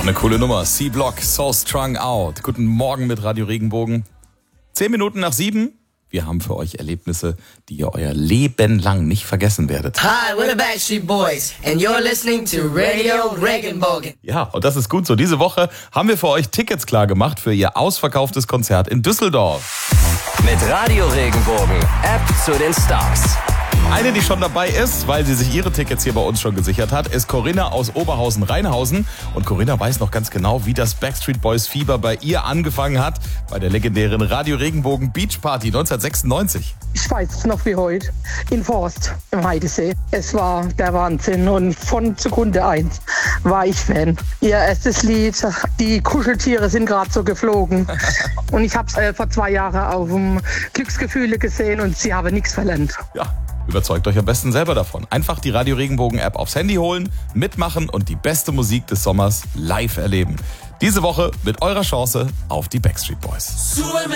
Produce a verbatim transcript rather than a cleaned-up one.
Eine coole Nummer. C-Block, So Strung Out. Guten Morgen mit Radio Regenbogen. Zehn Minuten nach sieben. Wir haben für euch Erlebnisse, die ihr euer Leben lang nicht vergessen werdet. Hi, we're the Backstreet Boys and you're listening to Radio Regenbogen. Ja, und das ist gut so. Diese Woche haben wir für euch Tickets klar gemacht für ihr ausverkauftes Konzert in Düsseldorf. Mit Radio Regenbogen, App zu den Stars. Eine, die schon dabei ist, weil sie sich ihre Tickets hier bei uns schon gesichert hat, ist Corinna aus Oberhausen-Rheinhausen. Und Corinna weiß noch ganz genau, wie das Backstreet Boys Fieber bei ihr angefangen hat, bei der legendären Radio Regenbogen Beach Party neunzehnhundertsechsundneunzig. Ich weiß es noch wie heute, in Forst im Heidesee. Es war der Wahnsinn und von Sekunde eins war ich Fan. Ihr erstes Lied, die Kuscheltiere sind gerade so geflogen. Und ich habe es äh, vor zwei Jahren auf dem Glücksgefühle gesehen und sie haben nichts verlernt. Ja. Überzeugt euch am besten selber davon. Einfach die Radio Regenbogen App aufs Handy holen, mitmachen und die beste Musik des Sommers live erleben. Diese Woche mit eurer Chance auf die Backstreet Boys.